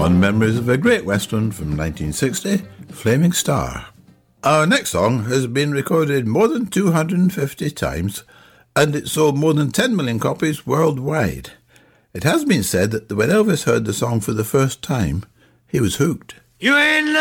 Fond memories of a great western from 1960, Flaming Star. Our next song has been recorded more than 250 times, and it sold more than 10 million copies worldwide. It has been said that when Elvis heard the song for the first time, he was hooked. You ain't